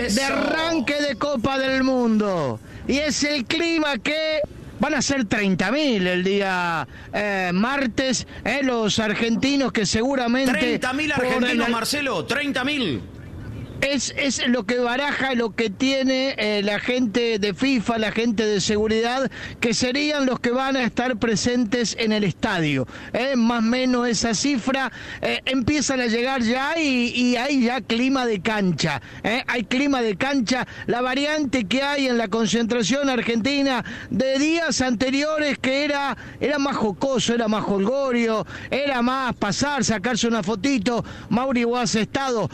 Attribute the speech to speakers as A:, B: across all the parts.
A: de arranque de Copa del Mundo. Y es el clima que... Van a ser 30.000 el día martes, los argentinos que seguramente...
B: 30.000 argentinos, Marcelo, 30.000.
A: Es lo que baraja, lo que tiene la gente de FIFA, la gente de seguridad, que serían los que van a estar presentes en el estadio. Más o menos esa cifra. Empiezan a llegar ya y hay ya clima de cancha. Hay clima de cancha. La variante que hay en la concentración argentina de días anteriores, que era más jocoso, era más jolgorio, era más pasar, sacarse una fotito. Mauri, vos has estado.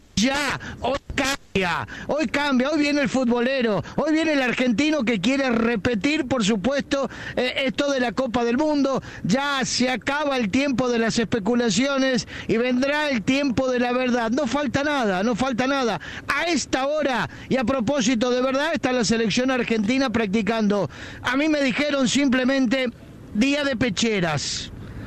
A: Hoy cambia, hoy viene el futbolero, hoy viene el argentino que quiere repetir, por supuesto, esto de la Copa del Mundo. Ya se acaba el tiempo de las especulaciones y vendrá el tiempo de la verdad. No falta nada. A esta hora, y a propósito de verdad, está la selección argentina practicando. A mí me dijeron simplemente día de pecheras,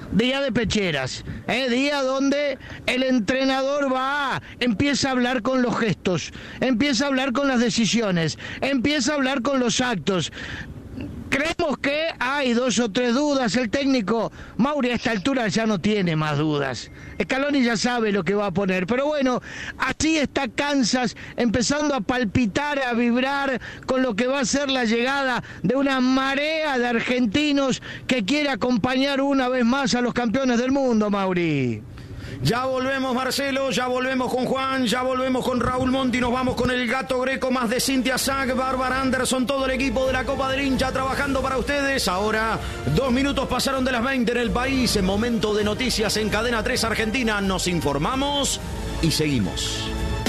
A: día donde el entrenador empieza a hablar con los gestos, empieza a hablar con las decisiones, empieza a hablar con los actos. Creemos que hay 2 o 3 dudas. El técnico Mauri a esta altura ya no tiene más dudas. Scaloni ya sabe lo que va a poner. Pero bueno, así está Kansas empezando a palpitar, a vibrar con lo que va a ser la llegada de una marea de argentinos que quiere acompañar una vez más a los campeones del mundo, Mauri.
B: Ya volvemos, Marcelo, ya volvemos con Juan, ya volvemos con Raúl Monti, nos vamos con el Gato Greco, más de Cintia Sack, Bárbara Anderson, todo el equipo de la Copa del Hincha trabajando para ustedes. Ahora, 2 minutos pasaron de las 20 en el país, en momento de noticias en Cadena 3 Argentina. Nos informamos y seguimos.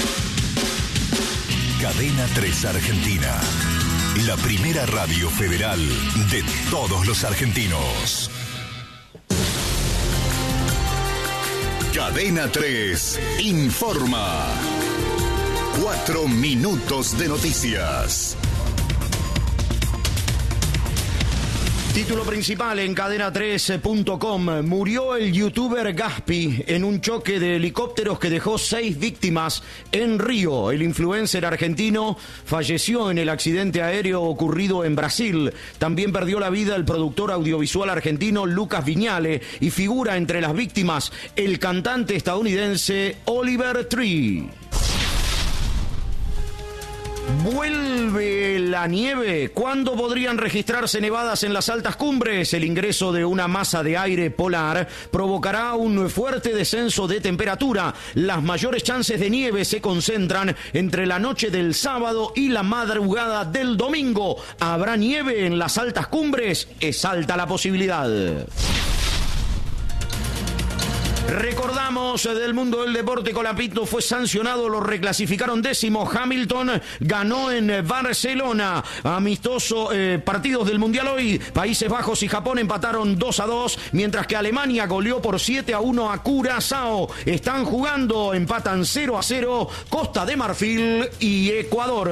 C: Cadena 3 Argentina, la primera radio federal de todos los argentinos. Cadena 3 informa. 4 minutos de noticias.
B: Título principal en cadena3.com. Murió el youtuber Gaspi en un choque de helicópteros que dejó 6 víctimas en Río. El influencer argentino falleció en el accidente aéreo ocurrido en Brasil. También perdió la vida el productor audiovisual argentino Lucas Viñale y figura entre las víctimas el cantante estadounidense Oliver Tree. ¿Vuelve la nieve? ¿Cuándo podrían registrarse nevadas en las altas cumbres? El ingreso de una masa de aire polar provocará un fuerte descenso de temperatura. Las mayores chances de nieve se concentran entre la noche del sábado y la madrugada del domingo. ¿Habrá nieve en las altas cumbres? Es alta la posibilidad. Recordamos del mundo del deporte, Colapinto fue sancionado, lo reclasificaron 10º. Hamilton ganó en Barcelona. Amistoso partidos del Mundial hoy. Países Bajos y Japón empataron 2-2, mientras que Alemania goleó por 7-1 a Curazao. Están jugando, empatan 0-0 Costa de Marfil y Ecuador.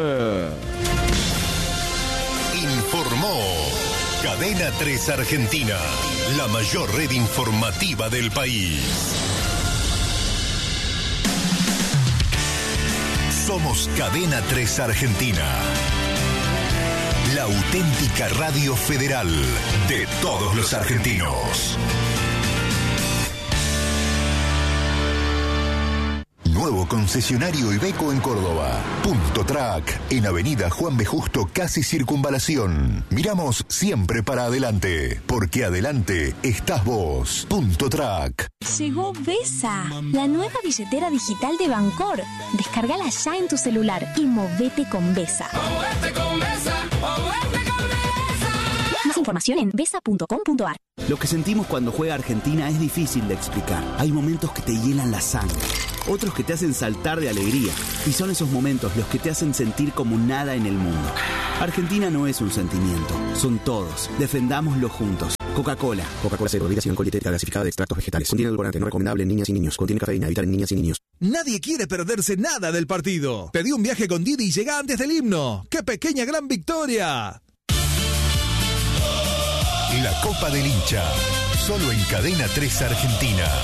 C: Informó Cadena 3 Argentina, la mayor red informativa del país. Somos Cadena 3 Argentina, la auténtica radio federal de todos los argentinos. Nuevo concesionario Iveco en Córdoba. Punto Track, en Avenida Juan B. Justo, casi Circunvalación. Miramos siempre para adelante, porque adelante estás vos. Punto Track.
D: Llegó Vesa, la nueva billetera digital de Bancor. Descárgala ya en tu celular y movete con Vesa. ¡Movete con Vesa! ¡Movete con Vesa! Más información en vesa.com.ar.
E: Lo que sentimos cuando juega Argentina es difícil de explicar. Hay momentos que te hielan la sangre, otros que te hacen saltar de alegría. Y son esos momentos los que te hacen sentir como nada en el mundo. Argentina no es un sentimiento, son todos. Defendámoslo juntos. Coca-Cola.
F: Coca-Cola Cero, bebida sin alcohol, dietética gasificada de extractos vegetales. Contiene edulcorante no recomendable en niñas y niños. Contiene cafeína, evitar en niñas y niños.
G: Nadie quiere perderse nada del partido. Pedí un viaje con Didi y llega antes del himno. ¡Qué pequeña gran victoria!
C: La Copa del Hincha, solo en Cadena 3 Argentina.